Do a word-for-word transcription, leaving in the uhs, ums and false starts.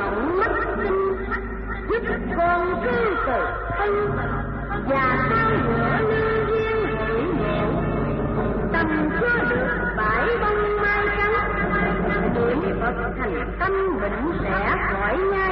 mộng mắt tinh, giúp con sư tử thân và sao ngựa lưu duyên hội ngộ, tầm chưa được bãi bông mai trắng, niệm Phật thành tâm bệnh sẽ khỏi nha.